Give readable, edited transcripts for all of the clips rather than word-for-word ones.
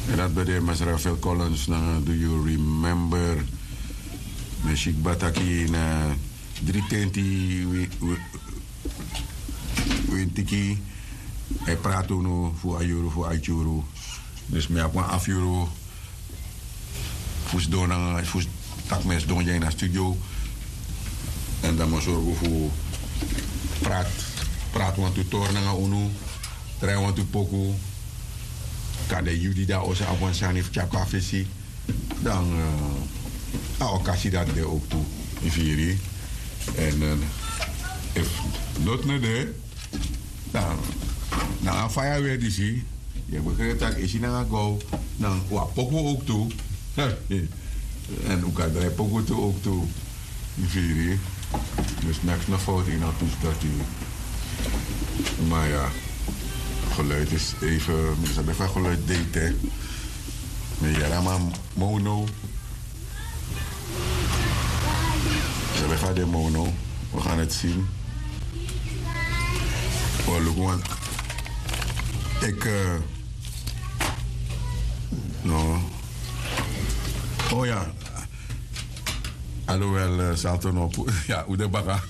En dat betekent met Rafael Collins, do you remember? Meshik Bataki na 320 wintiki. Hij praat toen voor Ayuru, voor Ayuru. Dus mij op een afjuru. Voor doen, voor takmes doen jij naar studio. En dan maar zorgen voor praat want u tornen aan unu, draai want u poku. Kan de jullie daar ook op een sanif chapa visie. Dan occasie dat de ook toe in vieri. En if not naar de, dan aan fire weer die zie. Je begrijpt dat is je naar go, dan wat poku ook toe. En ook kan draai poku toe ook toe in vieri. Dus niks naar fout in dat toestel. Maar ja, geluid is even. Ze hebben even geluid daten. Maar ja, maar mono. Ze hebben even de mono. We gaan het zien. Oh, look man. No. Oh ja. Alhoewel, Salton op. Ja, hoe de baga.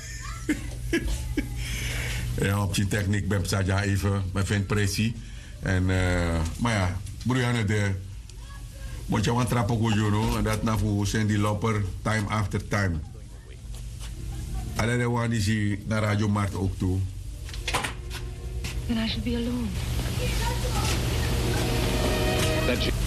Ja, op die techniek ben ik even. Maar vind pressie. En, maar ja, broer de. Moet je wat trappen goed, en dat na voor Sandy Lopper, time after time. Alleen de die zie naar Radio Mart ook toe. Then I should be alone. That